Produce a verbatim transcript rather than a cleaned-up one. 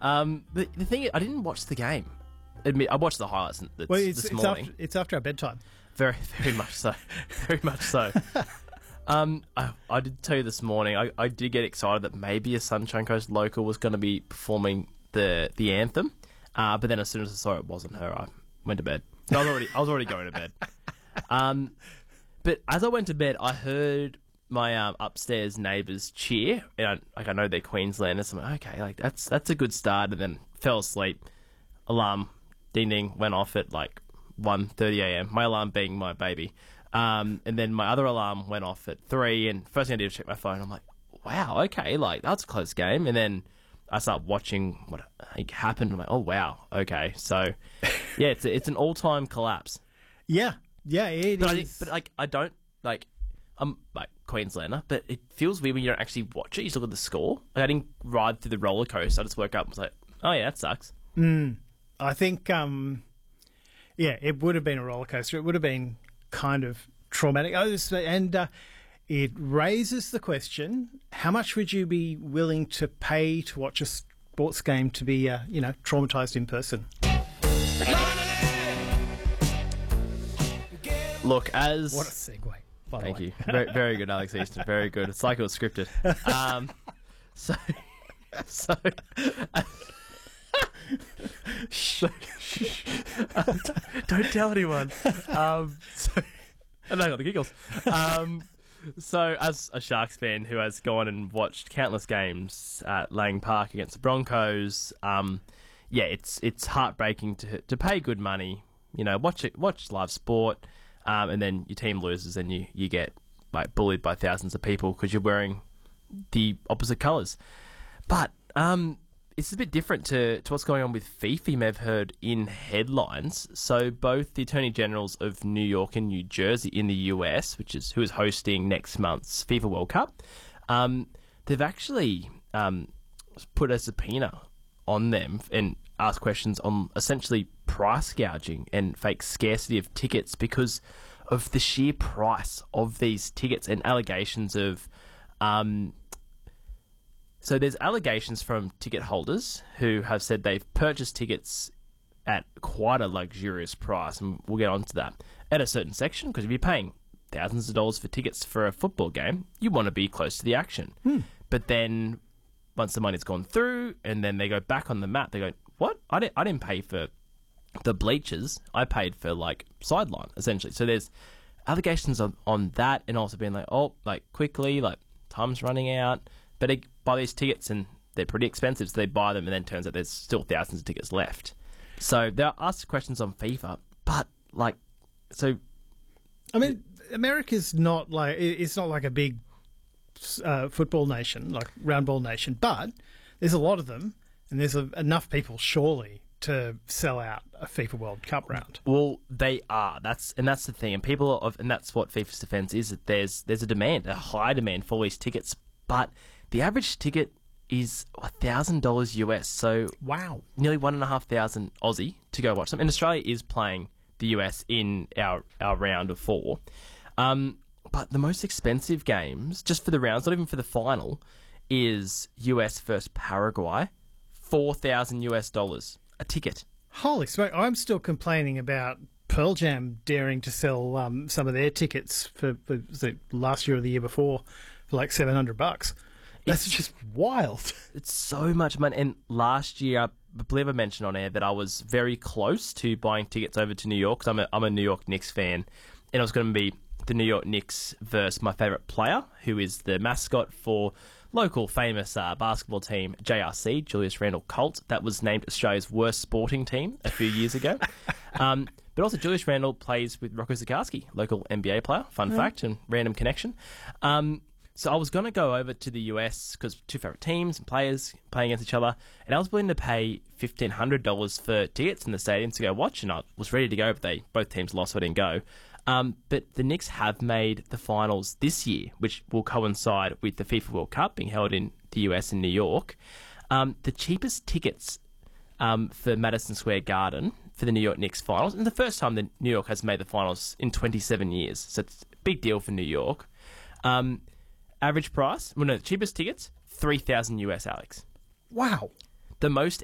Um, but the thing is, I didn't watch the game. Admit, I watched the highlights this, Well, it's, this it's, morning. after, it's after our bedtime. Very, very much so. Very much so. um, I, I did tell you this morning, I, I did get excited that maybe a Sunshine Coast local was going to be performing the the anthem. Uh, but then as soon as I saw it wasn't her, I went to bed. I was already I was already going to bed. Um, but as I went to bed, I heard my um, upstairs neighbours cheer. And I, like I know they're Queenslanders. So I'm like, okay, like that's that's a good start. And then fell asleep. Alarm, ding ding, went off at like one thirty a.m. My alarm being my baby. Um, and then my other alarm went off at three. And first thing I did was check my phone. I'm like, wow, okay, like that's a close game. And then I start watching what like, happened. I'm like, oh wow, okay. So yeah, it's a, it's an all time collapse. Yeah, yeah, it But I is. think, but like I don't like I'm like Queenslander, but it feels weird when you don't actually watch it. You just look at the score. Like I didn't ride through the roller coaster. I just woke up and was like, oh yeah, that sucks. Mm, I think, um, yeah, it would have been a roller coaster. It would have been kind of traumatic. Oh, this, and uh, it raises the question: how much would you be willing to pay to watch a sports game to be, uh, you know, traumatized in person? Look, as What a segue. By thank the way. you, very, very good, Alex Easton, very good. It's like it was scripted. Um, so, so, so um, don't tell anyone. Um, so, and I got the giggles. Um, so, as a Sharks fan who has gone and watched countless games at Lang Park against the Broncos, um, yeah, it's it's heartbreaking to to pay good money. You know, watch it, watch live sport. Um, and then your team loses and you, you get like bullied by thousands of people because you're wearing the opposite colours. But um, it's a bit different to, to what's going on with FIFA, you may have heard in headlines. So both the Attorney Generals of New York and New Jersey in the U S, which is who is hosting next month's FIFA World Cup, um, they've actually um, put a subpoena on them and ask questions on essentially price gouging and fake scarcity of tickets because of the sheer price of these tickets and allegations of um so there's allegations from ticket holders who have said they've purchased tickets at quite a luxurious price, and we'll get onto that at a certain section, because if you're paying thousands of dollars for tickets for a football game, you want to be close to the action. Hmm. But then once the money's gone through and then they go back on the map, they go, what? I didn't, I didn't pay for the bleachers. I paid for, like, sideline, essentially. So there's allegations on, on that, and also being like, oh, like, quickly, like, time's running out. But they buy these tickets, and they're pretty expensive, so they buy them, and then it turns out there's still thousands of tickets left. So they're asked questions on FIFA, but, like, so... I mean, America's not like, it's not like a big uh, football nation, like round ball nation, but there's a lot of them, and there's a, enough people, surely, to sell out a FIFA World Cup round. Well, they are. That's and that's the thing. And people of, and that's what FIFA's defence is. That there's there's a demand, a high demand for these tickets, but the average ticket is a thousand dollars U S. So wow, nearly one and a half thousand Aussie to go watch them. And Australia is playing the U S in our our round of four. Um, but the most expensive games, just for the rounds, not even for the final, is U S versus Paraguay, four thousand U S dollars a ticket. Holy smoke! I'm still complaining about Pearl Jam daring to sell um, some of their tickets for, for was it last year or the year before for like seven hundred bucks. That's It's- just wild. It's so much money. And last year, I believe I mentioned on air that I was very close to buying tickets over to New York, because I'm a, I'm a New York Knicks fan, and it was going to be the New York Knicks versus my favourite player, who is the mascot for local famous uh, basketball team J R C, Julius Randle Colt. That was named Australia's worst sporting team a few years ago. um, but also Julius Randle plays with Rocco Zikarsky, local N B A player. Fun mm. fact and random connection. Um, so I was going to go over to the U S because two favourite teams and players playing against each other, and I was willing to pay fifteen hundred dollars for tickets in the stadium to go watch, and I was ready to go, but they both teams lost, so I didn't go. Um, but the Knicks have made the finals this year, which will coincide with the FIFA World Cup being held in the U S and New York. Um, the cheapest tickets um, for Madison Square Garden for the New York Knicks finals, and the first time that New York has made the finals in twenty-seven years, so it's a big deal for New York. Um, average price, well, no, the cheapest tickets, three thousand U S, Alex. Wow. The most